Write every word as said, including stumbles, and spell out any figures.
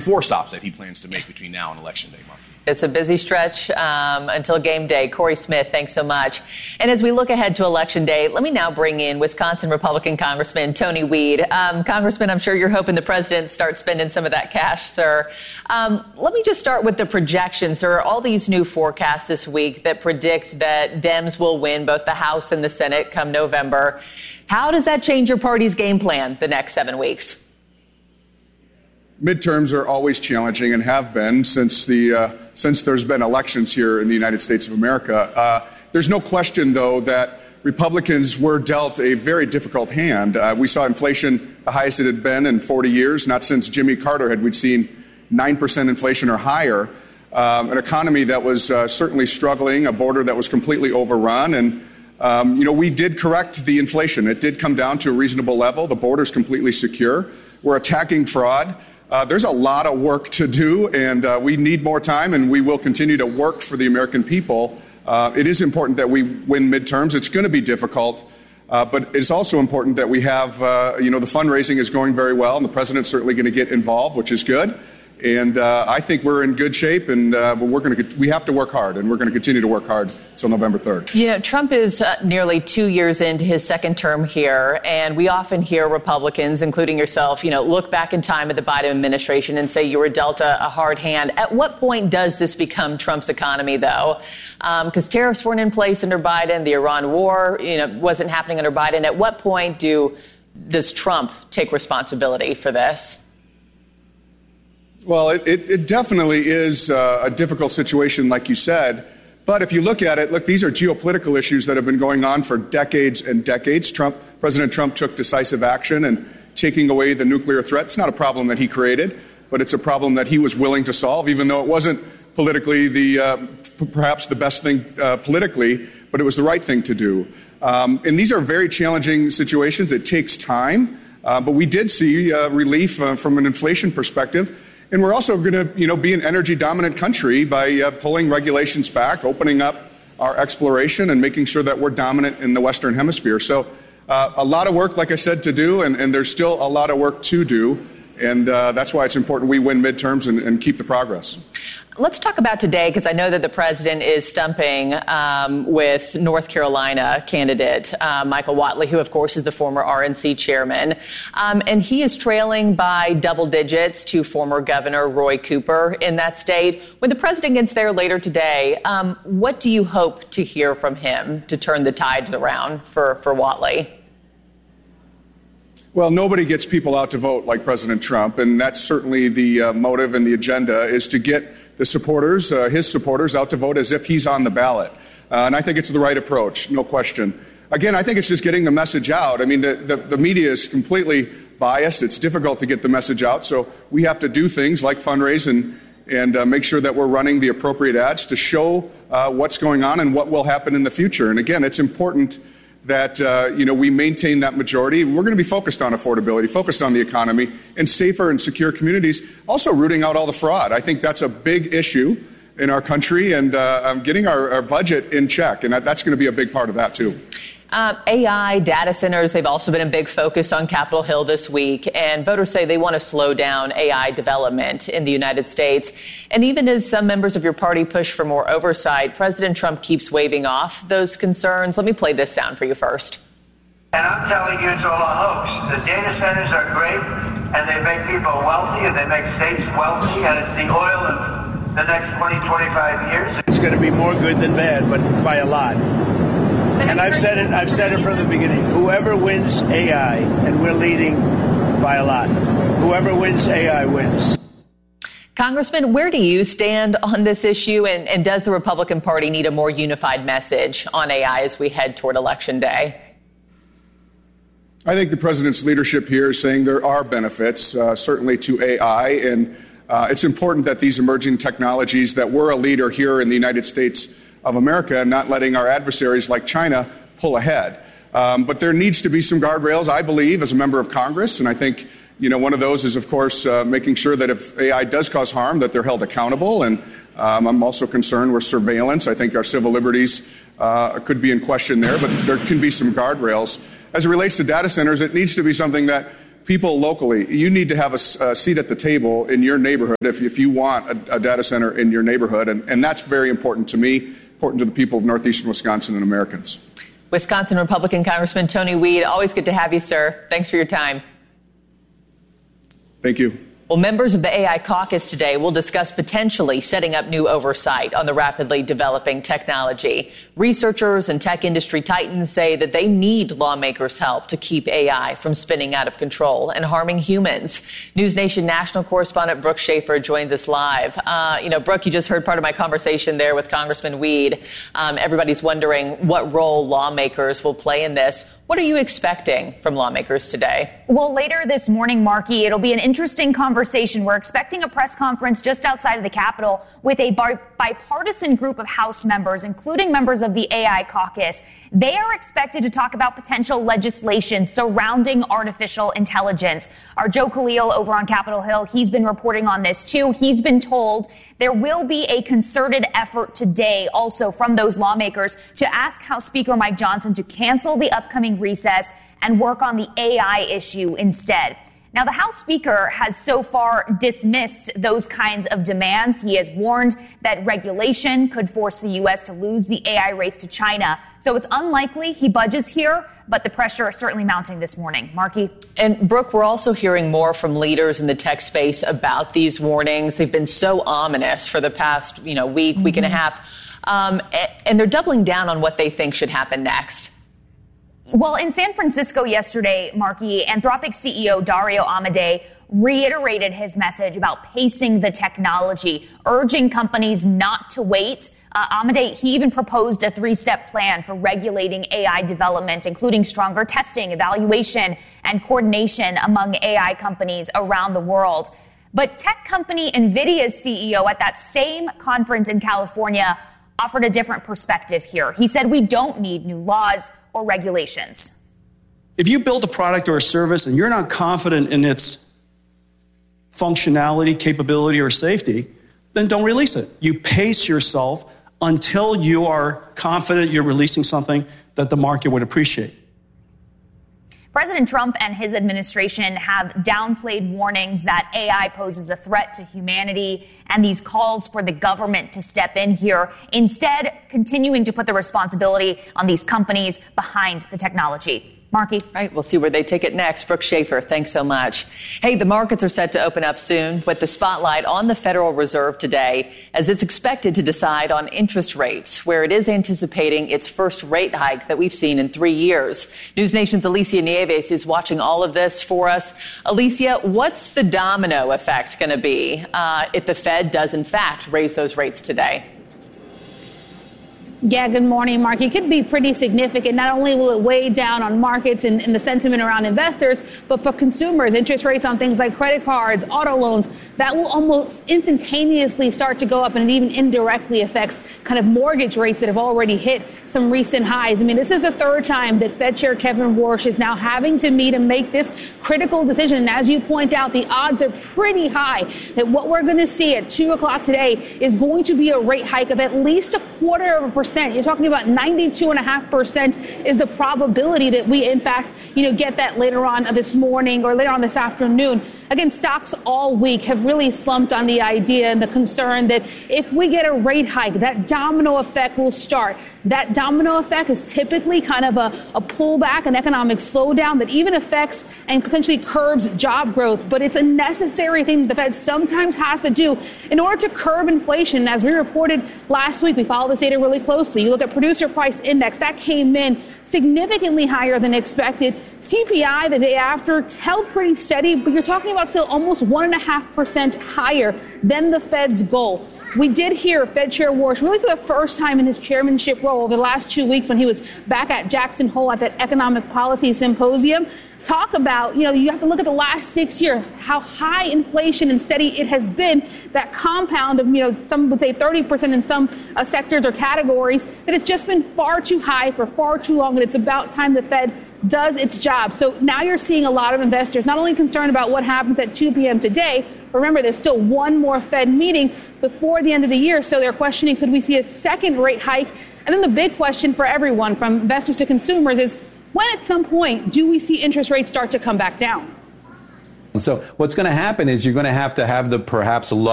four stops that he plans to make between now and Election Day, Mark. It's a busy stretch um, until game day. Corey Smith, thanks so much. And as we look ahead to Election Day, let me now bring in Wisconsin Republican Congressman Tony Weed. Um, Congressman, I'm sure you're hoping the president starts spending some of that cash, sir. Um, let me just start with the projections. There are all these new forecasts this week that predict that Dems will win both the House and the Senate come November. How does that change your party's game plan the next seven weeks? Midterms are always challenging and have been since the uh, since there's been elections here in the United States of America. Uh, there's no question, though, that Republicans were dealt a very difficult hand. Uh, we saw inflation the highest it had been in forty years. Not since Jimmy Carter had we seen nine percent inflation or higher. Um, an economy that was uh, certainly struggling, a border that was completely overrun, and um, you know we did correct the inflation. It did come down to a reasonable level. The border's completely secure. We're attacking fraud. Uh, there's a lot of work to do, and uh, we need more time, and we will continue to work for the American people. Uh, it is important that we win midterms. It's going to be difficult, uh, but it's also important that we have, uh, you know, the fundraising is going very well, and the president's certainly going to get involved, which is good. And uh, I think we're in good shape, and uh, we're going to we have to work hard, and we're going to continue to work hard until November third. You know, Trump is uh, nearly two years into his second term here, and we often hear Republicans, including yourself, you know, look back in time at the Biden administration and say you were dealt a, a hard hand. At what point does this become Trump's economy, though? Because um, tariffs weren't in place under Biden, the Iran war, you know, wasn't happening under Biden. At what point do does Trump take responsibility for this? Well, it, it, it definitely is uh, a difficult situation, like you said. But if you look at it, look, these are geopolitical issues that have been going on for decades and decades. Trump, President Trump took decisive action in taking away the nuclear threat. It's not a problem that he created, but it's a problem that he was willing to solve, even though it wasn't politically the uh, p- perhaps the best thing uh, politically, but it was the right thing to do. Um, and these are very challenging situations. It takes time, uh, but we did see uh, relief uh, from an inflation perspective. And we're also going to, you know, be an energy-dominant country by uh, pulling regulations back, opening up our exploration, and making sure that we're dominant in the Western Hemisphere. So uh, a lot of work, like I said, to do, and, and there's still a lot of work to do. And uh, that's why it's important we win midterms and, and keep the progress. Let's talk about today, because I know that the president is stumping um, with North Carolina candidate uh, Michael Whatley, who, of course, is the former R N C chairman. Um, and he is trailing by double digits to former Governor Roy Cooper in that state. When the president gets there later today, um, what do you hope to hear from him to turn the tide around for, for Whatley? Well, nobody gets people out to vote like President Trump, and that's certainly the uh, motive and the agenda is to get the supporters, uh, his supporters, out to vote as if he's on the ballot. Uh, and I think it's the right approach, no question. Again, I think it's just getting the message out. I mean, the, the, the media is completely biased. It's difficult to get the message out, so we have to do things like fundraise and, and uh, make sure that we're running the appropriate ads to show uh, what's going on and what will happen in the future. And again, it's important that, uh, you know, we maintain that majority. We're going to be focused on affordability, focused on the economy, and safer and secure communities, also rooting out all the fraud. I think that's a big issue in our country, and uh, getting our, our budget in check, and that, that's going to be a big part of that, too. Uh, A I, data centers, they've also been a big focus on Capitol Hill this week, and voters say they want to slow down A I development in the United States. And even as some members of your party push for more oversight, President Trump keeps waving off those concerns. Let me play this sound for you first. And I'm telling you, it's all a hoax. The data centers are great, and they make people wealthy, and they make states wealthy, and it's the oil of the next twenty, twenty-five years. It's going to be more good than bad, but by a lot. And I've said it, I've said it from the beginning. Whoever wins A I, and we're leading by a lot, whoever wins A I wins. Congressman, where do you stand on this issue? And, and does the Republican Party need a more unified message on A I as we head toward Election Day? I think the president's leadership here is saying there are benefits, uh, certainly to A I. And uh, it's important that these emerging technologies, that we're a leader here in the United States of America, and not letting our adversaries like China pull ahead. Um, but there needs to be some guardrails, I believe, as a member of Congress. And I think, you know, one of those is, of course, uh, making sure that if A I does cause harm, that they're held accountable. And um, I'm also concerned with surveillance. I think our civil liberties uh, could be in question there, but there can be some guardrails. As it relates to data centers, it needs to be something that people locally, you need to have a, a seat at the table in your neighborhood if, if you want a, a data center in your neighborhood. And, and that's very important to me, important to the people of northeastern Wisconsin and Americans. Wisconsin Republican Congressman Tony Weed, always good to have you, sir. Thanks for your time. Thank you. Well, members of the A I caucus today will discuss potentially setting up new oversight on the rapidly developing technology. Researchers and tech industry titans say that they need lawmakers' help to keep A I from spinning out of control and harming humans. News Nation national correspondent Brooke Schaefer joins us live. Uh, you know, Brooke, you just heard part of my conversation there with Congressman Weed. Um, everybody's wondering what role lawmakers will play in this. What are you expecting from lawmakers today? Well, later this morning, Marky, it'll be an interesting conversation. We're expecting a press conference just outside of the Capitol with a bar- bipartisan group of House members, including members of the A I caucus. They are expected to talk about potential legislation surrounding artificial intelligence. Our Joe Khalil over on Capitol Hill, he's been reporting on this too. He's been told there will be a concerted effort today also from those lawmakers to ask House Speaker Mike Johnson to cancel the upcoming recess and work on the A I issue instead. Now, the House Speaker has so far dismissed those kinds of demands. He has warned that regulation could force the U S to lose the A I race to China. So it's unlikely he budges here, but the pressure is certainly mounting this morning. Marky? And Brooke, we're also hearing more from leaders in the tech space about these warnings. They've been so ominous for the past, you know, week, mm-hmm. week and a half. Um, and they're doubling down on what they think should happen next. Well, in San Francisco yesterday, Marky, Anthropic C E O Dario Amodei reiterated his message about pacing the technology, urging companies not to wait. Uh, Amodei, he even proposed a three-step plan for regulating A I development, including stronger testing, evaluation, and coordination among A I companies around the world. But tech company NVIDIA's C E O at that same conference in California offered a different perspective here. He said we don't need new laws or regulations. If you build a product or a service and you're not confident in its functionality, capability, or safety, then don't release it. You pace yourself until you are confident you're releasing something that the market would appreciate. President Trump and his administration have downplayed warnings that A I poses a threat to humanity and these calls for the government to step in here, instead continuing to put the responsibility on these companies behind the technology. Marky? Right, we'll see where they take it next. Brooke Schaefer, thanks so much. Hey, the markets are set to open up soon with the spotlight on the Federal Reserve today as it's expected to decide on interest rates, where it is anticipating its first rate hike that we've seen in three years. News Nation's Alicia Nieves is watching all of this for us. Alicia, what's the domino effect going to be uh, if the Fed does, in fact, raise those rates today? Yeah, good morning, Mark. It could be pretty significant. Not only will it weigh down on markets and, and the sentiment around investors, but for consumers, interest rates on things like credit cards, auto loans, that will almost instantaneously start to go up, and it even indirectly affects kind of mortgage rates that have already hit some recent highs. I mean, this is the third time that Fed Chair Kevin Warsh is now having to meet and make this critical decision. And as you point out, the odds are pretty high that what we're going to see at two o'clock today is going to be a rate hike of at least a quarter of a percent. You're talking about ninety-two point five percent is the probability that we, in fact, you know, get that later on this morning or later on this afternoon. Again, stocks all week have really slumped on the idea and the concern that if we get a rate hike, that domino effect will start. That domino effect is typically kind of a, a pullback, an economic slowdown that even affects and potentially curbs job growth. But it's a necessary thing that the Fed sometimes has to do in order to curb inflation. As we reported last week, we follow this data really closely. You look at producer price index, that came in significantly higher than expected. C P I the day after held pretty steady, but you're talking about still almost one point five percent higher than the Fed's goal. We did hear Fed Chair Warsh really for the first time in his chairmanship role over the last two weeks when he was back at Jackson Hole at that economic policy symposium talk about, you know, you have to look at the last six years, how high inflation and steady it has been, that compound of, you know, some would say thirty percent in some uh, sectors or categories, that it's just been far too high for far too long, and it's about time the Fed does its job. So now you're seeing a lot of investors not only concerned about what happens at two p.m. today, but remember, there's still one more Fed meeting before the end of the year, so they're questioning, could we see a second rate hike? And then the big question for everyone, from investors to consumers, is when at some point do we see interest rates start to come back down? So what's going to happen is you're going to have to have the perhaps low